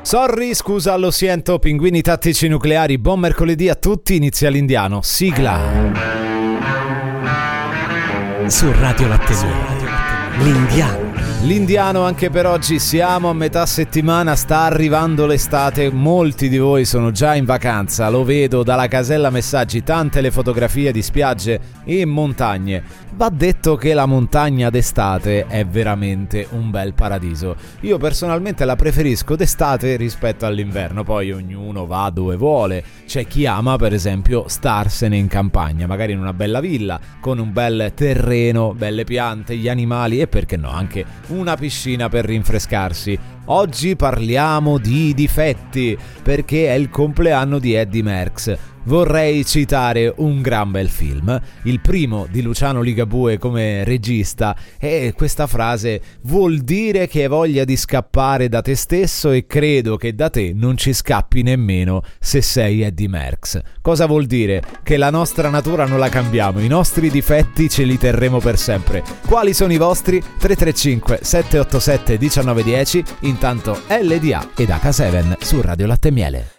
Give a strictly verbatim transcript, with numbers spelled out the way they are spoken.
Sorry, scusa, lo sento, pinguini tattici nucleari, buon mercoledì a tutti, inizia l'Indiano, sigla. Su Radio Latte Miele, l'Indiano. L'Indiano anche per oggi, siamo a metà settimana, sta arrivando l'estate, molti di voi sono già in vacanza, lo vedo dalla casella messaggi, tante le fotografie di spiagge e montagne. Va detto che la montagna d'estate è veramente un bel paradiso. Io personalmente la preferisco d'estate rispetto all'inverno, poi ognuno va dove vuole. C'è chi ama per esempio starsene in campagna, magari in una bella villa, con un bel terreno, belle piante, gli animali e perché no anche una piscina per rinfrescarsi. Oggi parliamo di difetti, perché è il compleanno di Eddie Merckx. Vorrei citare un gran bel film, il primo di Luciano Ligabue come regista, e questa frase vuol dire che hai voglia di scappare da te stesso e credo che da te non ci scappi nemmeno se sei Eddie Merckx. Cosa vuol dire? Che la nostra natura non la cambiamo, i nostri difetti ce li terremo per sempre. Quali sono i vostri? tre tre cinque sette otto sette uno nove uno zero. Intanto L D A ed acca sette su Radio Latte Miele.